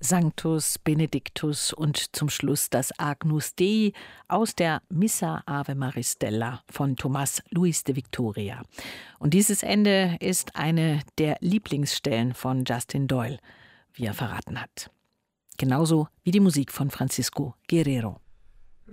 Sanctus, Benedictus und zum Schluss das Agnus Dei aus der Missa Ave Maristella von Tomás Luis de Victoria. Und dieses Ende ist eine der Lieblingsstellen von Justin Doyle, wie er verraten hat. Genauso wie die Musik von Francisco Guerrero.